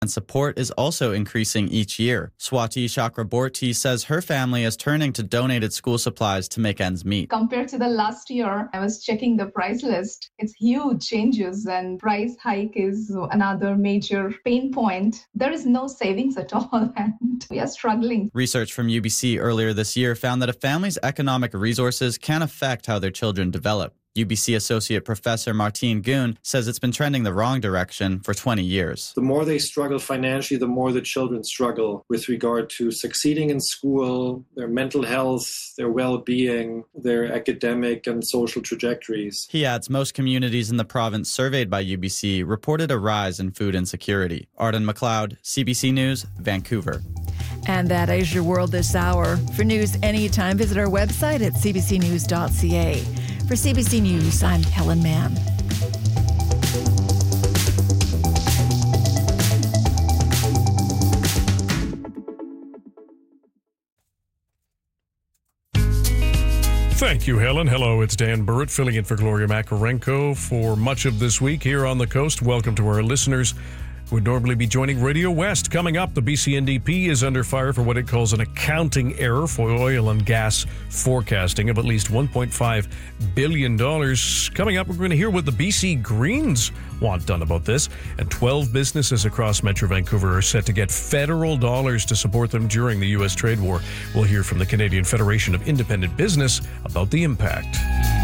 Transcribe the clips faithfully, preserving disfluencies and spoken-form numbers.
and support is also increasing each year. Swati Chakraborty says her family is turning to donated school supplies to make ends meet. Compared to the last year, I was checking the price list. It's huge changes, and price hike is another major pain point. There is no savings at all, and we are struggling. Research from U B C earlier this year found that a family's economic resources can affect how their children develop. U B C Associate Professor Martine Goon says it's been trending the wrong direction for twenty years. The more they struggle financially, the more the children struggle with regard to succeeding in school, their mental health, their well-being, their academic and social trajectories. He adds most communities in the province surveyed by U B C reported a rise in food insecurity. Arden McLeod, C B C News, Vancouver. And that is your world this hour. For news anytime, visit our website at c b c news dot c a. For C B C News, I'm Helen Mann. Thank you, Helen. Hello, it's Dan Burrett filling in for Gloria Makarenko for much of this week here on the coast. Welcome to our listeners who would normally be joining Radio West. Coming up, the B C N D P is under fire for what it calls an accounting error for oil and gas forecasting of at least one point five billion dollars. Coming up, we're going to hear what the B C Greens want done about this. And twelve businesses across Metro Vancouver are set to get federal dollars to support them during the U S trade war. We'll hear from the Canadian Federation of Independent Business about the impact.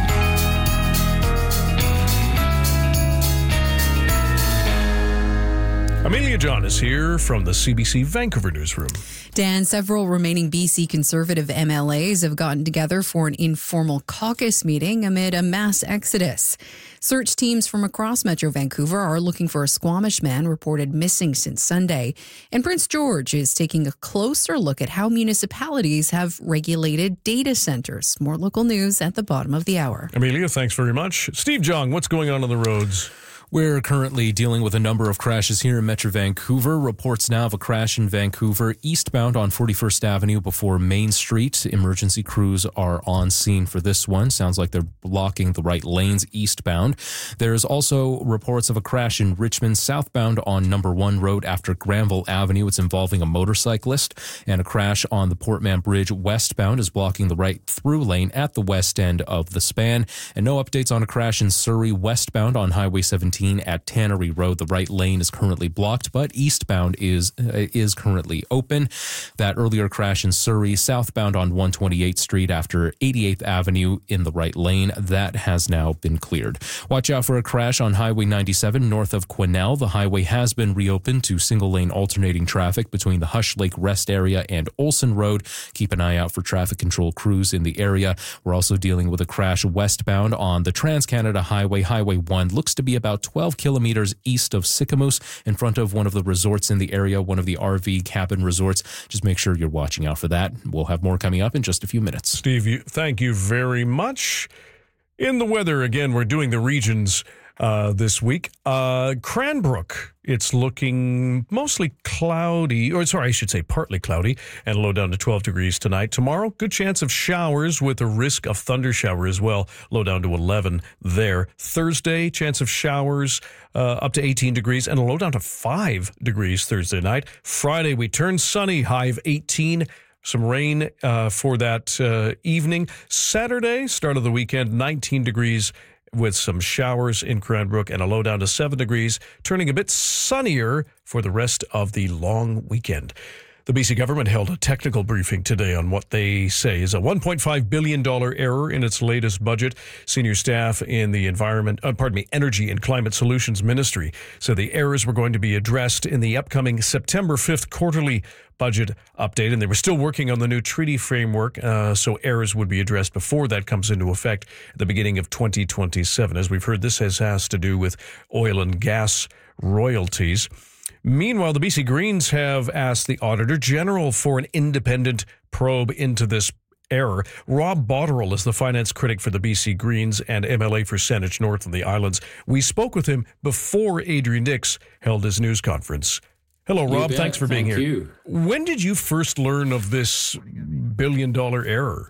Amelia John is here from the C B C Vancouver newsroom. Dan, several remaining B C Conservative M L As have gotten together for an informal caucus meeting amid a mass exodus. Search teams from across Metro Vancouver are looking for a Squamish man reported missing since Sunday. And Prince George is taking a closer look at how municipalities have regulated data centers. More local news at the bottom of the hour. Amelia, thanks very much. Steve Jong, what's going on on the roads? We're currently dealing with a number of crashes here in Metro Vancouver. Reports now of a crash in Vancouver eastbound on forty-first Avenue before Main Street. Emergency crews are on scene for this one. Sounds like they're blocking the right lanes eastbound. There's also reports of a crash in Richmond southbound on Number One Road after Granville Avenue. It's involving a motorcyclist. And a crash on the Portman Bridge westbound is blocking the right through lane at the west end of the span. And no updates on a crash in Surrey westbound on Highway seventeen at Tannery Road. The right lane is currently blocked, but eastbound is uh, is currently open. That earlier crash in Surrey southbound on one twenty-eighth Street after eighty-eighth Avenue in the right lane, that has now been cleared. Watch out for a crash on Highway ninety-seven north of Quesnel. The highway has been reopened to single lane alternating traffic between the Hush Lake Rest area and Olson Road. Keep an eye out for traffic control crews in the area. We're also dealing with a crash westbound on the Trans-Canada Highway. Highway one looks to be about twelve kilometers east of Sycamoose in front of one of the resorts in the area, one of the R V cabin resorts. Just make sure you're watching out for that. We'll have more coming up in just a few minutes. Steve, you, thank you very much. In the weather, again, we're doing the regions uh, this week. Uh, Cranbrook, it's looking mostly cloudy, or sorry, I should say partly cloudy, and low down to twelve degrees tonight. Tomorrow, good chance of showers with a risk of thunder shower as well, low down to eleven there. Thursday, chance of showers uh, up to eighteen degrees and a low down to five degrees Thursday night. Friday, we turn sunny, high of eighteen. Some rain uh, for that uh, evening. Saturday, start of the weekend, nineteen degrees with some showers in Cranbrook and a low down to seven degrees, turning a bit sunnier for the rest of the long weekend. The B C government held a technical briefing today on what they say is a one point five billion dollars error in its latest budget. Senior staff in the Environment, uh, pardon me, Energy and Climate Solutions Ministry said the errors were going to be addressed in the upcoming September fifth quarterly budget update, and they were still working on the new treaty framework, uh, so errors would be addressed before that comes into effect at the beginning of twenty twenty-seven. As we've heard, this has, has to do with oil and gas royalties. Meanwhile, the B C Greens have asked the Auditor General for an independent probe into this error. Rob Botterill is the finance critic for the B C Greens and M L A for Saanich North and the Islands. We spoke with him before Adrian Dix held his news conference. Hello, Rob. Thanks for being Thank here. You. When did you first learn of this billion-dollar error?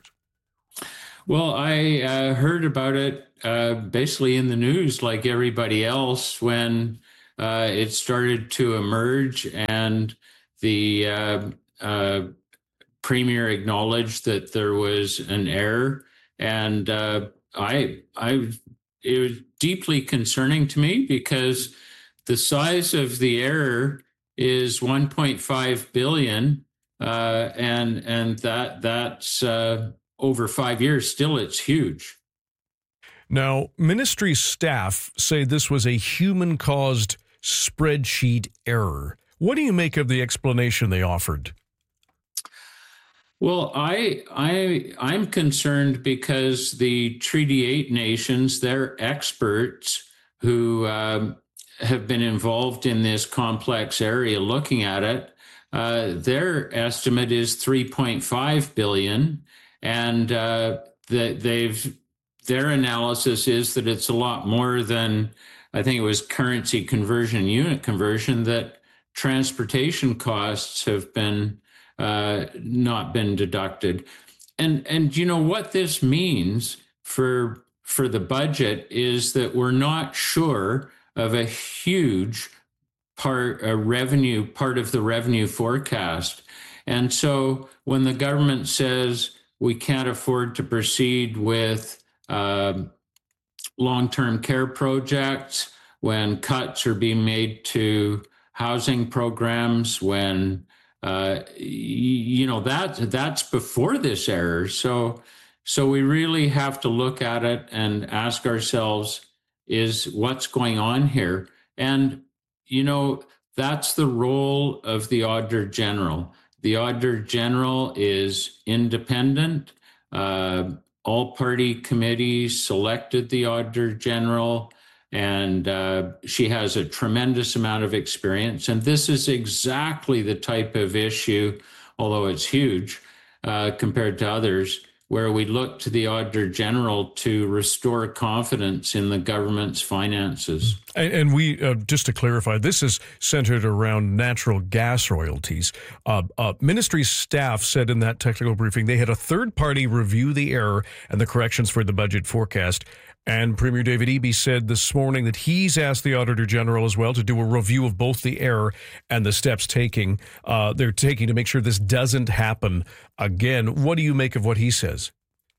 Well, I uh, heard about it uh, basically in the news like everybody else when uh, it started to emerge, and the uh, uh, Premier acknowledged that there was an error, and uh, I, I, it was deeply concerning to me because the size of the error is one point five billion, uh, and and that that's uh, over five years. Still, it's huge. Now, ministry staff say this was a human-caused spreadsheet error. What do you make of the explanation they offered? Well, I I I'm concerned because the Treaty Eight nations, they're experts who um, have been involved in this complex area looking at it. Uh, their estimate is three point five billion, and uh, that they've their analysis is that it's a lot more than, I think it was currency conversion, unit conversion, that transportation costs have been uh, not been deducted. And and you know what this means for for the budget is that we're not sure of a huge part, a revenue, part of the revenue forecast. And so when the government says we can't afford to proceed with uh, long-term care projects, when cuts are being made to housing programs, when, uh, you know, that that's before this error. So, so we really have to look at it and ask ourselves, is what's going on here? And, you know, that's the role of the Auditor General. The Auditor General is independent. Uh, all party committees selected the Auditor General, and uh, she has a tremendous amount of experience. And this is exactly the type of issue, although it's huge uh, compared to others, where we look to the Auditor General to restore confidence in the government's finances. And, and we, uh, just to clarify, this is centered around natural gas royalties. Uh, uh, ministry staff said in that technical briefing they had a third party review the error and the corrections for the budget forecast. And Premier David Eby said this morning that he's asked the Auditor General as well to do a review of both the error and the steps taking uh, they're taking to make sure this doesn't happen again. What do you make of what he says?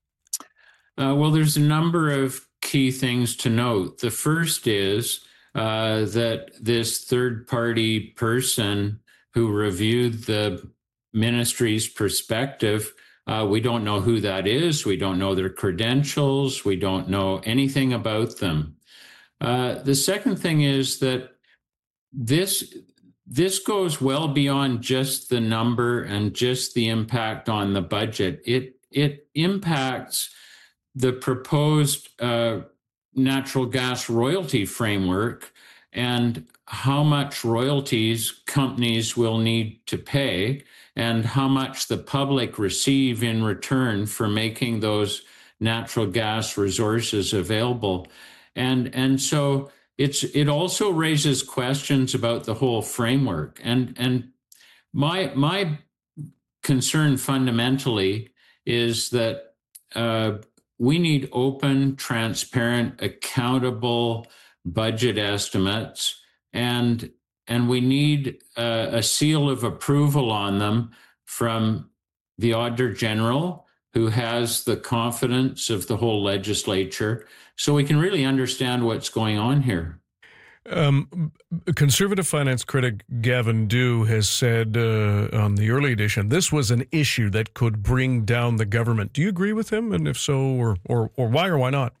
Uh, well, there's a number of key things to note. The first is uh, that this third-party person who reviewed the ministry's perspective, Uh, we don't know who that is. We don't know their credentials. We don't know anything about them. Uh, the second thing is that this this goes well beyond just the number and just the impact on the budget. It it impacts the proposed uh, natural gas royalty framework and how much royalties companies will need to pay, and how much the public receive in return for making those natural gas resources available. And, and so it's, it also raises questions about the whole framework. And, and my, my concern fundamentally is that uh, we need open, transparent, accountable budget estimates, and And we need uh, a seal of approval on them from the Auditor General, who has the confidence of the whole legislature, so we can really understand what's going on here. Um, conservative finance critic Gavin Dew has said uh, on the early edition, this was an issue that could bring down the government. Do you agree with him? And if so, or or, or why or why not?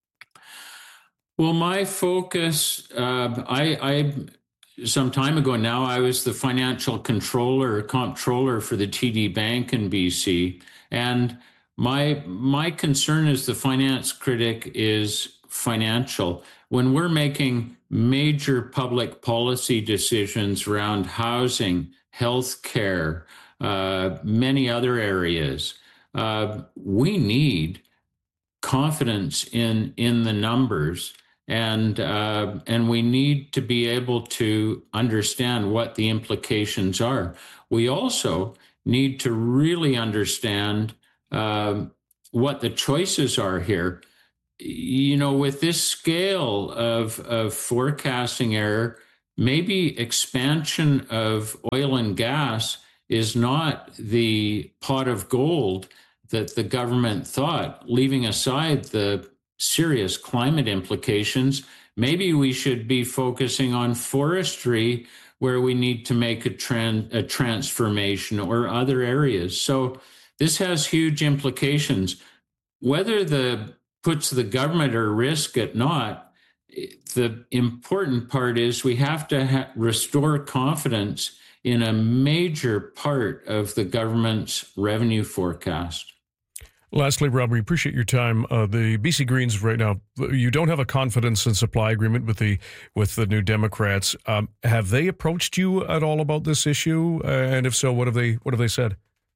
Well, my focus, uh, I... I Some time ago now, I was the financial controller, comptroller for the T D Bank in B C. And my my concern as the finance critic is financial. When we're making major public policy decisions around housing, healthcare, uh, many other areas, uh, we need confidence in in the numbers. And uh, and we need to be able to understand what the implications are. We also need to really understand uh, what the choices are here. You know, with this scale of, of forecasting error, maybe expansion of oil and gas is not the pot of gold that the government thought, leaving aside the serious climate implications. Maybe we should be focusing on forestry, where we need to make a, tran- a transformation, or other areas. So this has huge implications. Whether the puts the government at risk or not, the important part is we have to ha- restore confidence in a major part of the government's revenue forecast. Lastly, Rob, we appreciate your time. Uh, the B C Greens right now, you don't have a confidence and supply agreement with the with the New Democrats. Um, have they approached you at all about this issue? Uh, and if so, what have they what have they said?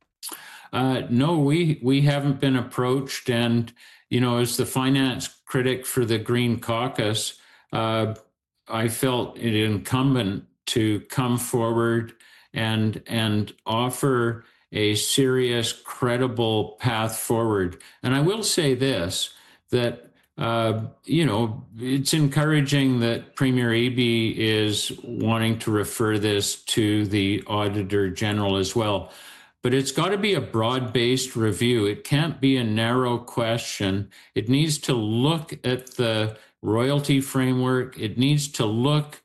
Uh, no, we we haven't been approached. And you know, as the finance critic for the Green Caucus, uh, I felt it incumbent to come forward and and offer a serious, credible path forward. And I will say this, that, uh, you know, it's encouraging that Premier Eby is wanting to refer this to the Auditor General as well. But it's got to be a broad-based review. It can't be a narrow question. It needs to look at the royalty framework. It needs to look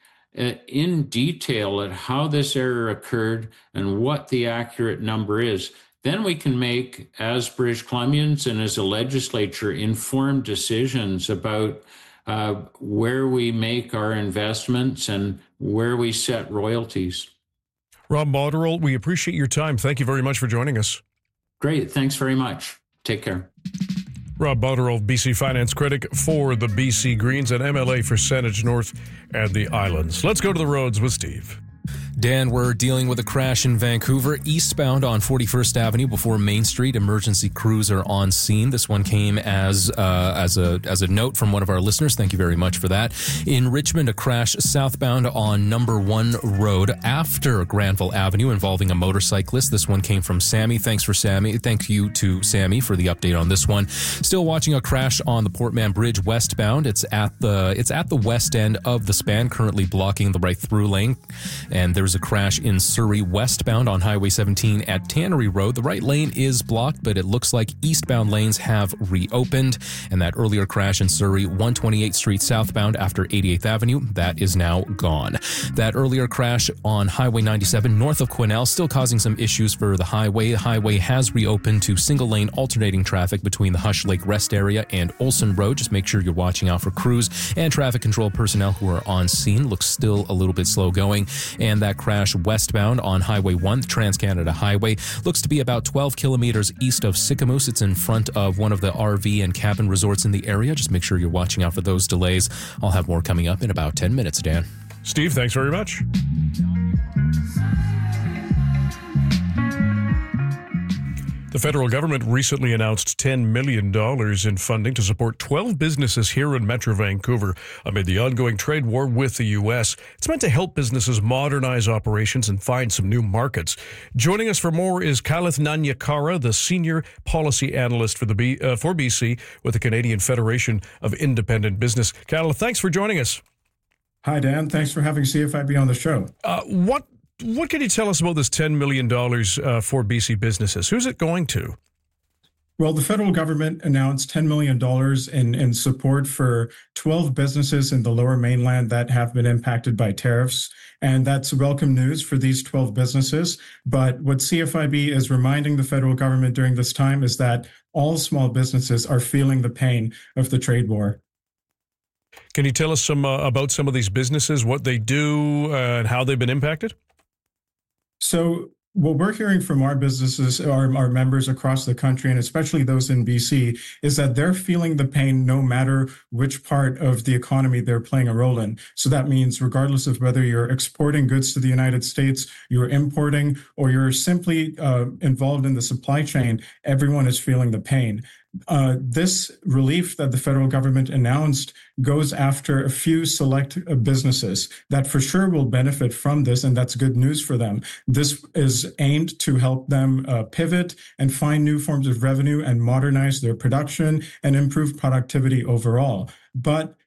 in detail at how this error occurred and what the accurate number is. Then we can make, as British Columbians and as a legislature, informed decisions about uh, where we make our investments and where we set royalties. Rob Botterill, we appreciate your time. Thank you very much for joining us. Great. Thanks very much. Take care. Rob Botterill, B C finance critic for the B C Greens and M L A for Saanich North and the Islands. Let's go to the roads with Steve. Dan, we're dealing with a crash in Vancouver, eastbound on forty-first Avenue before Main Street. Emergency crews are on scene. This one came as uh, as a as a note from one of our listeners. Thank you very much for that. In Richmond, a crash southbound on Number One Road after Granville Avenue involving a motorcyclist. This one came from Sammy. Thanks for Sammy. Thank you to Sammy for the update on this one. Still watching a crash on the Portman Bridge westbound. It's at the it's at the west end of the span, currently blocking the right through lane. And there's a crash in Surrey westbound on Highway seventeen at Tannery Road. The right lane is blocked, but it looks like eastbound lanes have reopened. And that earlier crash in Surrey, one twenty-eighth Street southbound after eighty-eighth Avenue, that is now gone. That earlier crash on Highway ninety-seven north of Quesnel still causing some issues for the highway. The highway has reopened to single lane alternating traffic between the Hush Lake Rest area and Olson Road. Just make sure you're watching out for crews and traffic control personnel who are on scene. Looks still a little bit slow going. And that crash westbound on Highway one, Trans-Canada Highway, looks to be about twelve kilometers east of Sicamous. It's in front of one of the R V and cabin resorts in the area. Just make sure you're watching out for those delays. I'll have more coming up in about ten minutes, Dan. Steve, thanks very much. The federal government recently announced ten million dollars in funding to support twelve businesses here in Metro Vancouver amid the ongoing trade war with the U S. It's meant to help businesses modernize operations and find some new markets. Joining us for more is Kalith Nanyakara, the Senior Policy Analyst for the B, uh, for B C with the Canadian Federation of Independent Business. Kalith, thanks for joining us. Hi, Dan. Thanks for having C F I B on the show. Uh, what What can you tell us about this ten million dollars uh, for B C businesses? Who's it going to? Well, the federal government announced ten million dollars in, in support for twelve businesses in the Lower Mainland that have been impacted by tariffs. And that's welcome news for these twelve businesses. But what C F I B is reminding the federal government during this time is that all small businesses are feeling the pain of the trade war. Can you tell us some uh, about some of these businesses, what they do, uh, and how they've been impacted? So what we're hearing from our businesses, our, our members across the country, and especially those in B C, is that they're feeling the pain no matter which part of the economy they're playing a role in. So that means regardless of whether you're exporting goods to the United States, you're importing, or you're simply uh, involved in the supply chain, everyone is feeling the pain. Uh, this relief that the federal government announced goes after a few select uh, businesses that for sure will benefit from this, and that's good news for them. This is aimed to help them uh, pivot and find new forms of revenue and modernize their production and improve productivity overall. But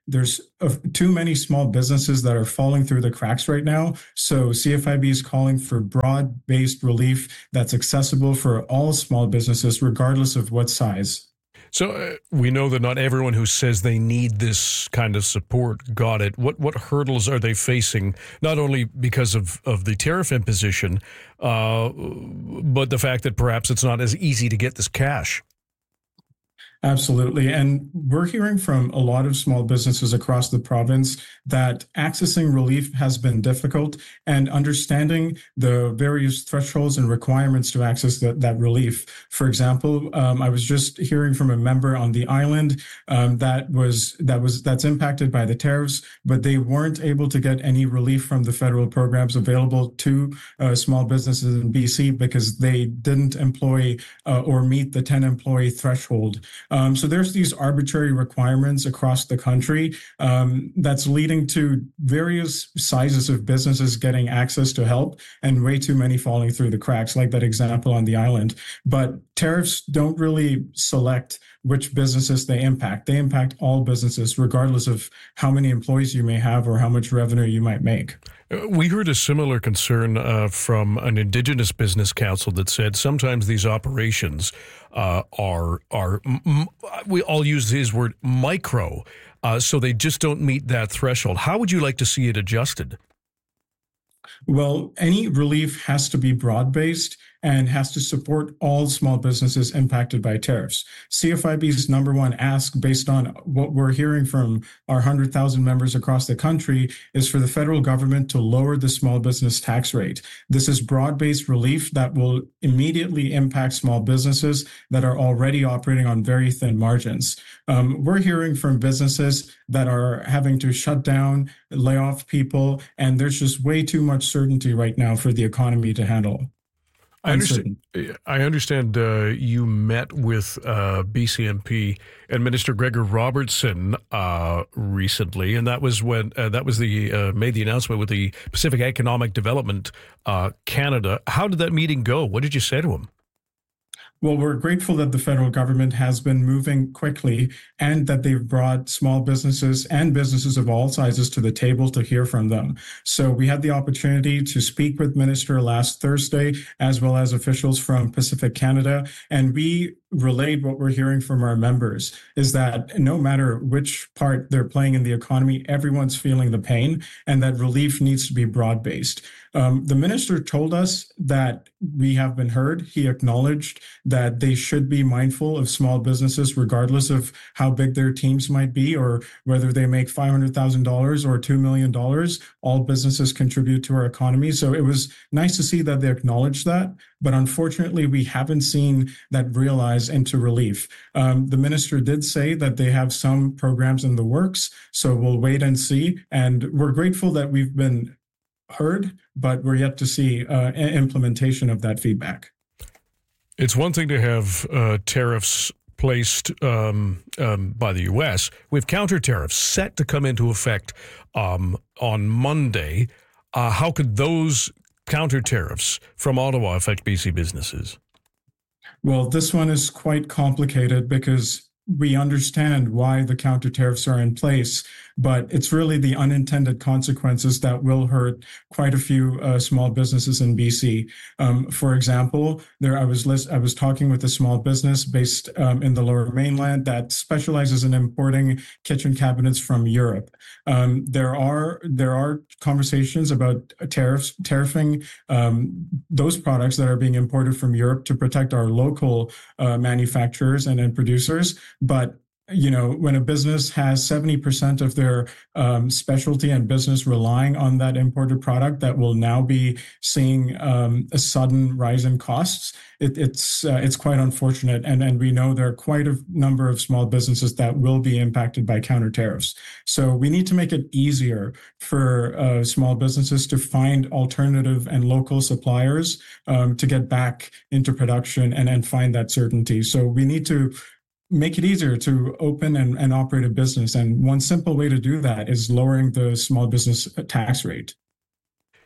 there's uh, too many small businesses that are falling through the cracks right now. So C F I B is calling for broad-based relief that's accessible for all small businesses, regardless of what size. So uh, we know that not everyone who says they need this kind of support got it. What what hurdles are they facing, not only because of, of the tariff imposition, uh, but the fact that perhaps it's not as easy to get this cash? Absolutely. And we're hearing from a lot of small businesses across the province that accessing relief has been difficult, and understanding the various thresholds and requirements to access that, that relief. For example, um, I was just hearing from a member on the island um, that was that was that's impacted by the tariffs, but they weren't able to get any relief from the federal programs available to uh, small businesses in B C because they didn't employ uh, or meet the ten employee threshold. Um, so there's these arbitrary requirements across the country um, that's leading to various sizes of businesses getting access to help and way too many falling through the cracks, like that example on the island. But tariffs don't really select which businesses they impact. They impact all businesses, regardless of how many employees you may have or how much revenue you might make. We heard a similar concern uh, from an Indigenous business council that said sometimes these operations uh, are, are m- we all use his word, micro, uh, so they just don't meet that threshold. How would you like to see it adjusted? Well, any relief has to be broad-based and has to support all small businesses impacted by tariffs. C F I B's number one ask, based on what we're hearing from our one hundred thousand members across the country, is for the federal government to lower the small business tax rate. This is broad-based relief that will immediately impact small businesses that are already operating on very thin margins. Um, we're hearing from businesses that are having to shut down, lay off people, and there's just way too much certainty right now for the economy to handle. I understand. I understand uh, you met with uh, B C M P and Minister Gregor Robertson uh, recently, and that was when uh, that was the uh, made the announcement with the Pacific Economic Development uh, Canada. How did that meeting go? What did you say to him? Well, we're grateful that the federal government has been moving quickly and that they've brought small businesses and businesses of all sizes to the table to hear from them. So we had the opportunity to speak with Minister last Thursday, as well as officials from Pacific Canada, and we relayed what we're hearing from our members is that no matter which part they're playing in the economy, everyone's feeling the pain, and that relief needs to be broad-based. Um, the minister told us that we have been heard. He acknowledged that they should be mindful of small businesses, regardless of how big their teams might be or whether they make five hundred thousand dollars or two million dollars. All businesses contribute to our economy. So it was nice to see that they acknowledged that. But unfortunately, we haven't seen that realize into relief. Um, the minister did say that they have some programs in the works. So we'll wait and see. And we're grateful that we've been heard, but we're yet to see uh, implementation of that feedback. It's one thing to have uh, tariffs placed um, um, by the U S. We have counter tariffs set to come into effect um, on Monday. Uh, how could those counter tariffs from Ottawa affect B C businesses? Well, this one is quite complicated because we understand why the counter tariffs are in place, but it's really the unintended consequences that will hurt quite a few uh, small businesses in B C. Um, for example, there I was list, I was talking with a small business based um, in the Lower Mainland that specializes in importing kitchen cabinets from Europe. Um, there are there are conversations about tariffs, tariffing um, those products that are being imported from Europe to protect our local uh, manufacturers and, and producers. But you know, when a business has seventy percent of their um, specialty and business relying on that imported product that will now be seeing um, a sudden rise in costs, it, it's uh, it's quite unfortunate. And, and we know there are quite a number of small businesses that will be impacted by counter tariffs. So we need to make it easier for uh, small businesses to find alternative and local suppliers um, to get back into production and, and find that certainty. So we need to make it easier to open and, and operate a business. And one simple way to do that is lowering the small business tax rate.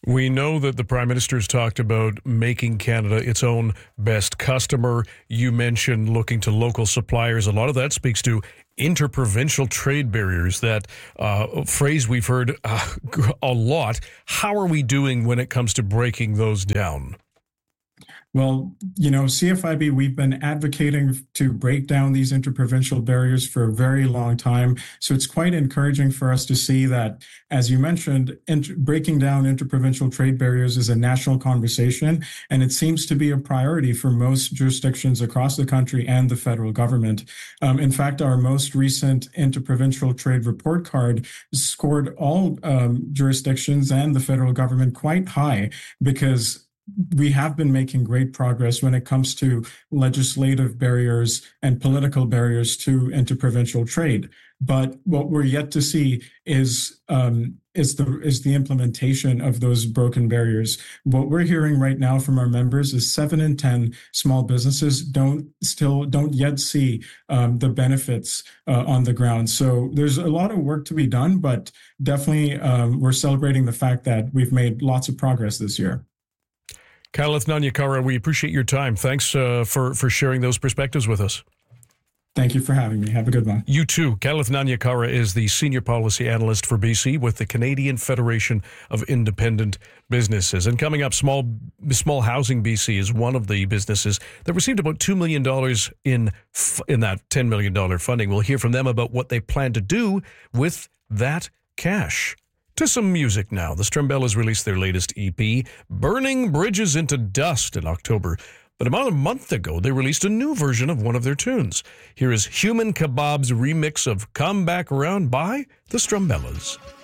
We know that the Prime Minister's talked about making Canada its own best customer. You mentioned looking to local suppliers. A lot of that speaks to interprovincial trade barriers, that uh, phrase we've heard uh, a lot. How are we doing when it comes to breaking those down? Well, you know, C F I B, we've been advocating to break down these interprovincial barriers for a very long time. So it's quite encouraging for us to see that, as you mentioned, inter- breaking down interprovincial trade barriers is a national conversation, and it seems to be a priority for most jurisdictions across the country and the federal government. Um, in fact, our most recent interprovincial trade report card scored all um, jurisdictions and the federal government quite high, because we have been making great progress when it comes to legislative barriers and political barriers to interprovincial trade. But what we're yet to see is um, is the is the implementation of those broken barriers. What we're hearing right now from our members is seven in ten small businesses don't still don't yet see um, the benefits uh, on the ground. So there's a lot of work to be done, but definitely um, we're celebrating the fact that we've made lots of progress this year. Kalath Nanyakara, we appreciate your time. Thanks uh, for, for sharing those perspectives with us. Thank you for having me. Have a good one. You too. Kalath Nanyakara is the Senior Policy Analyst for B C with the Canadian Federation of Independent Businesses. And coming up, Small Small Housing B C is one of the businesses that received about two million dollars in, in that ten million dollars funding. We'll hear from them about what they plan to do with that cash. To some music now. The Strumbellas released their latest E P, Burning Bridges into Dust, in October. But about a month ago, they released a new version of one of their tunes. Here is Human Kebab's remix of Come Back Around by the Strumbellas.